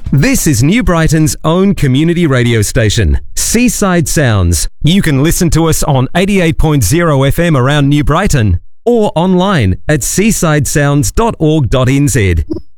This is New Brighton's own community radio station, Seaside Sounds. You can listen to us on 88.0 FM around New Brighton or online at seasidesounds.org.nz.